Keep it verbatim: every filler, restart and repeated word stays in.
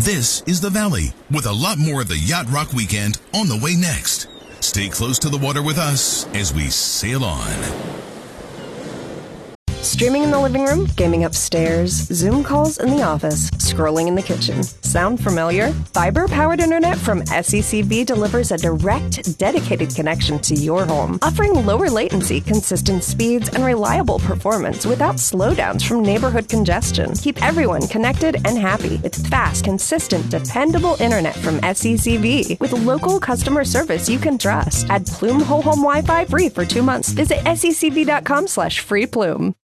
This is the Valley, with a lot more of the Yacht Rock weekend on the way next. Stay close to the water with us as we sail on. Streaming in the living room, gaming upstairs, Zoom calls in the office, scrolling in the kitchen. Sound familiar? Fiber-powered internet from S E C B delivers a direct, dedicated connection to your home, offering lower latency, consistent speeds, and reliable performance without slowdowns from neighborhood congestion. Keep everyone connected and happy with fast, consistent, dependable internet from S E C B with local customer service you can trust. Add Plume Whole Home Wi-Fi free for two months. Visit secb.com slash free Plume.